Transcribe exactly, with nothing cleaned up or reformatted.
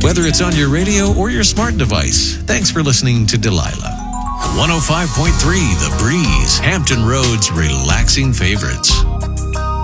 whether it's on your radio or your smart device. Thanks for listening to Delilah. one oh five point three The Breeze, Hampton Road's relaxing favorites.